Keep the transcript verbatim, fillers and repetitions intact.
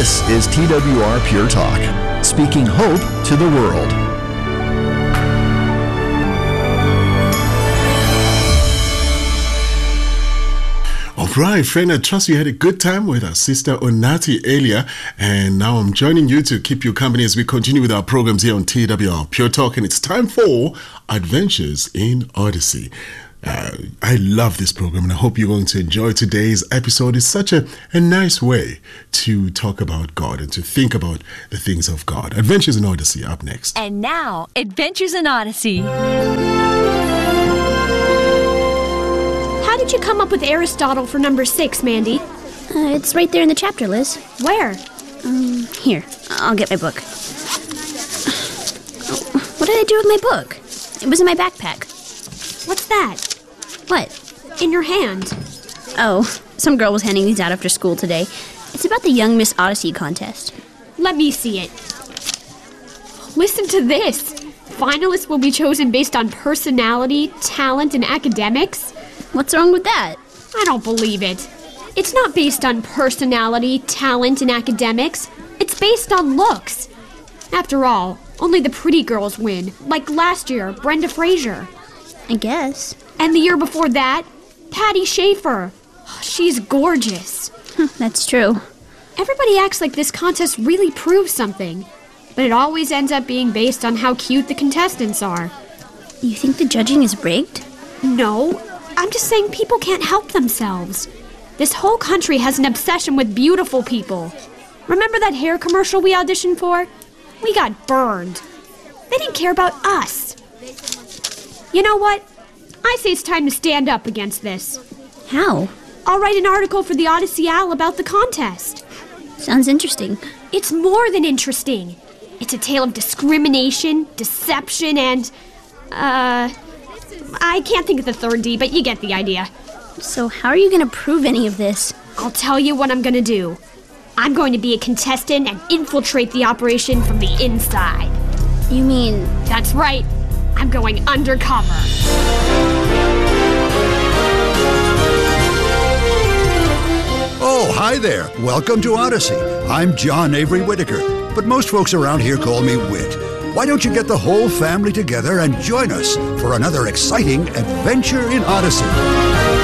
This is T W R Pure Talk, speaking hope to the world. All right, friend, I trust you had a good time with our sister Onati earlier, and now I'm joining you to keep you company as we continue with our programs here on T W R Pure Talk, and it's time for Adventures in Odyssey. Uh, I love this program, and I hope you're going to enjoy today's episode. It's such a, a nice way to talk about God and to think about the things of God. Adventures in Odyssey up next. And now, Adventures in Odyssey. How did you come up with Aristotle for number six, Mandy? Uh, it's right there in the chapter, Liz. Where? Um, here, I'll get my book. What did I do with my book? It was in my backpack. What's that? What? In your hand. Oh, some girl was handing these out after school today. It's about the Young Miss Odyssey contest. Let me see it. Listen to this. Finalists will be chosen based on personality, talent, and academics. What's wrong with that? I don't believe it. It's not based on personality, talent, and academics. It's based on looks. After all, only the pretty girls win, like last year, Brenda Fraser. I guess. And the year before that, Patty Schaefer. She's gorgeous. That's true. Everybody acts like this contest really proves something, but it always ends up being based on how cute the contestants are. You think the judging is rigged? No, I'm just saying people can't help themselves. This whole country has an obsession with beautiful people. Remember that hair commercial we auditioned for? We got burned. They didn't care about us. You know what? I say it's time to stand up against this. How? I'll write an article for the Odyssey Owl about the contest. Sounds interesting. It's more than interesting. It's a tale of discrimination, deception, and... Uh... I can't think of the third D, but you get the idea. So how are you going to prove any of this? I'll tell you what I'm going to do. I'm going to be a contestant and infiltrate the operation from the inside. You mean... That's right. I'm going undercover. Oh, hi there. Welcome to Odyssey. I'm John Avery Whitaker, but most folks around here call me Whit. Why don't you get the whole family together and join us for another exciting adventure in Odyssey?